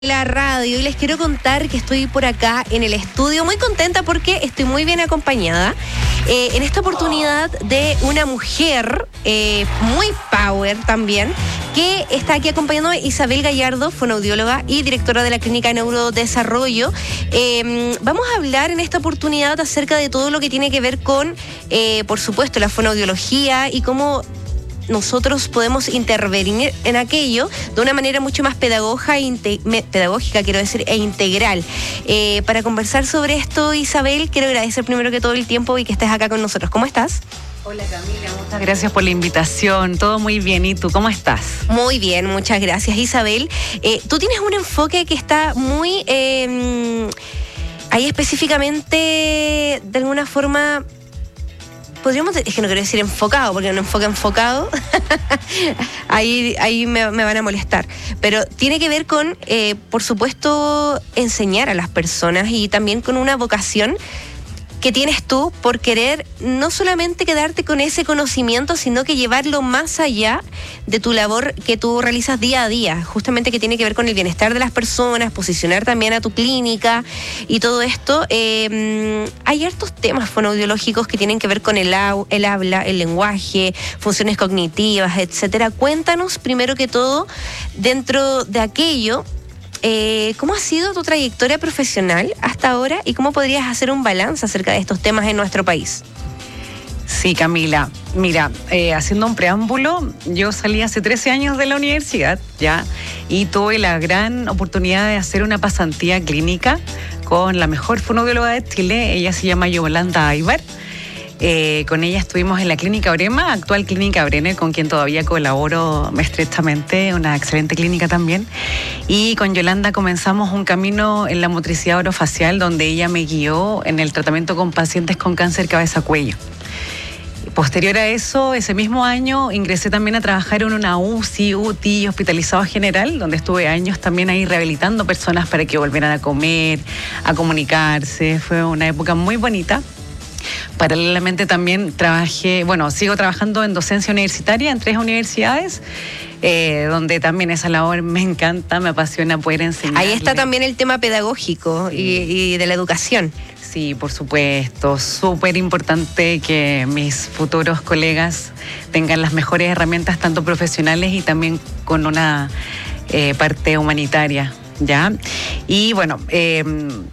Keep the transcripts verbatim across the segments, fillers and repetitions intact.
La radio y les quiero contar que estoy por acá en el estudio muy contenta porque estoy muy bien acompañada eh, en esta oportunidad de una mujer eh, muy power también que está aquí acompañando Isabel Gallardo, fonoaudióloga y directora de la Clínica de Neurodesarrollo. Eh, vamos a hablar en esta oportunidad acerca de todo lo que tiene que ver con, eh, por supuesto, la fonoaudiología y cómo nosotros podemos intervenir en aquello de una manera mucho más pedagoga e inte- pedagógica, quiero decir, e integral. Eh, para conversar sobre esto, Isabel, quiero agradecer primero que todo el tiempo y que estés acá con nosotros. ¿Cómo estás? Hola Camila, muchas gracias por la invitación. Todo muy bien. ¿Y tú cómo estás? Muy bien, muchas gracias, Isabel. Eh, tú tienes un enfoque que está muy eh, ahí específicamente, de alguna forma. Podríamos, es que no quiero decir enfocado, porque un enfoque enfocado, ahí, ahí me, me van a molestar. Pero tiene que ver con, eh, por supuesto, enseñar a las personas y también con una vocación que tienes tú por querer no solamente quedarte con ese conocimiento, sino que llevarlo más allá de tu labor que tú realizas día a día, justamente que tiene que ver con el bienestar de las personas, posicionar también a tu clínica y todo esto. Eh, hay hartos temas fonoaudiológicos que tienen que ver con el, au, el habla, el lenguaje, funciones cognitivas, etcétera. Cuéntanos, primero que todo, dentro de aquello, Eh, ¿cómo ha sido tu trayectoria profesional hasta ahora y cómo podrías hacer un balance acerca de estos temas en nuestro país? Sí, Camila. Mira, eh, haciendo un preámbulo, yo salí hace trece años de la universidad, ya, y tuve la gran oportunidad de hacer una pasantía clínica con la mejor fonoaudióloga de Chile. Ella se llama Yolanda Aybar. Eh, con ella estuvimos en la Clínica Orema, actual Clínica Brenner, con quien todavía colaboro estrechamente, una excelente clínica también. Y con Yolanda comenzamos un camino en la motricidad orofacial, donde ella me guió en el tratamiento con pacientes con cáncer cabeza-cuello. Posterior a eso, ese mismo año, ingresé también a trabajar en una U C I, U T I, hospitalizado general, donde estuve años también ahí rehabilitando personas para que volvieran a comer, a comunicarse. Fue una época muy bonita. Paralelamente también trabajé, bueno, sigo trabajando en docencia universitaria en tres universidades, eh, donde también esa labor me encanta, me apasiona poder enseñar. Ahí está también el tema pedagógico sí. y, y de la educación. Sí, por supuesto, súper importante que mis futuros colegas tengan las mejores herramientas, tanto profesionales y también con una eh, parte humanitaria, ¿ya? Y bueno, eh,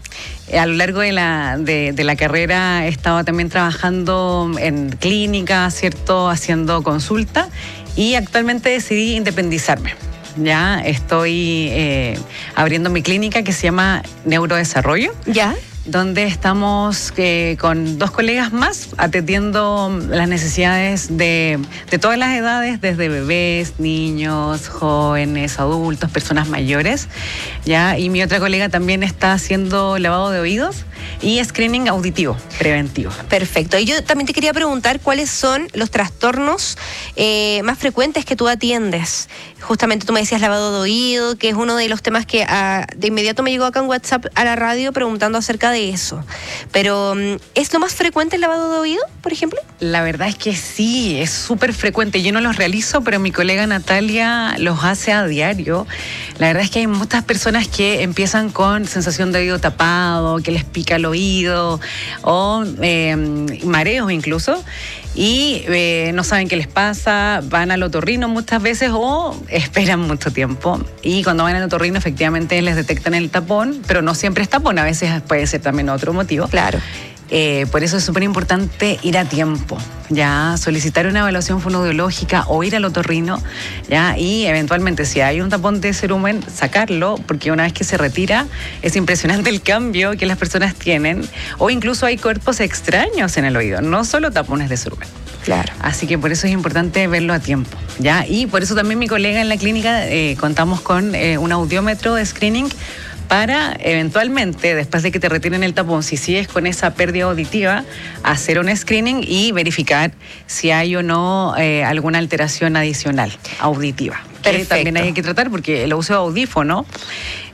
a lo largo de la, de, de la carrera he estado también trabajando en clínica, ¿cierto? Haciendo consulta y actualmente decidí independizarme. Ya estoy eh, abriendo mi clínica que se llama Neurodesarrollo. ¿Ya? Donde estamos eh, con dos colegas más atendiendo las necesidades de, de todas las edades, desde bebés, niños, jóvenes, adultos, personas mayores, ¿ya? Y mi otra colega también está haciendo lavado de oídos y screening auditivo preventivo. Perfecto. Y yo también te quería preguntar cuáles son los trastornos eh, más frecuentes que tú atiendes. Justamente tú me decías lavado de oído, que es uno de los temas que ah, de inmediato me llegó acá en WhatsApp a la radio preguntando acerca de eso. Pero, ¿es lo más frecuente el lavado de oído, por ejemplo? La verdad es que sí, es súper frecuente. Yo no los realizo, pero mi colega Natalia los hace a diario. La verdad es que hay muchas personas que empiezan con sensación de oído tapado, que les pica el oído, o eh, mareos incluso, y eh, no saben qué les pasa, van al otorrino muchas veces o esperan mucho tiempo. Y cuando van al otorrino efectivamente les detectan el tapón, pero no siempre es tapón, a veces puede ser también otro motivo. Claro. Eh, por eso es súper importante ir a tiempo, ya solicitar una evaluación fonoaudiológica o ir al otorrino, ya, y eventualmente si hay un tapón de cerumen, sacarlo, porque una vez que se retira es impresionante el cambio que las personas tienen, o incluso hay cuerpos extraños en el oído, no solo tapones de cerumen. Claro. Así que por eso es importante verlo a tiempo, ¿ya? Y por eso también mi colega en la clínica eh, contamos con eh, un audiómetro de screening para eventualmente, después de que te retiren el tapón, si sigues con esa pérdida auditiva, hacer un screening y verificar si hay o no eh, alguna alteración adicional auditiva. Que también hay que tratar porque el uso de audífono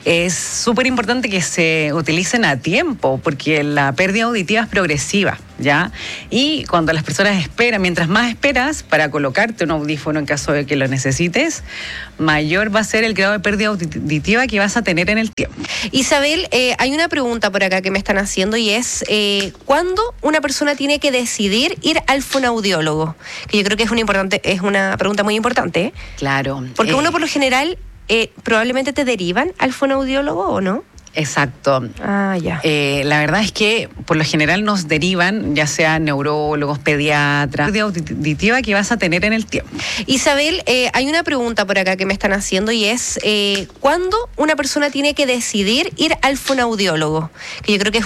Es súper importante que se utilicen a tiempo, porque la pérdida auditiva es progresiva, ¿ya? Y cuando las personas esperan, mientras más esperas para colocarte un audífono en caso de que lo necesites, mayor va a ser el grado de pérdida auditiva que vas a tener en el tiempo. Isabel, eh, hay una pregunta por acá que me están haciendo y es, eh, ¿cuándo una persona tiene que decidir ir al fonoaudiólogo? Que yo creo que es una, importante, es una pregunta muy importante, ¿eh? Claro. Porque eh, uno por lo general... Eh, probablemente te derivan al fonoaudiólogo, ¿o no? Exacto. Ah, ya. Eh, la verdad es que por lo general nos derivan, ya sean neurólogos, pediatras, pérdida auditiva que vas a tener en el tiempo. Isabel, eh, hay una pregunta por acá que me están haciendo y es, eh, ¿cuándo una persona tiene que decidir ir al fonoaudiólogo? Que yo creo que es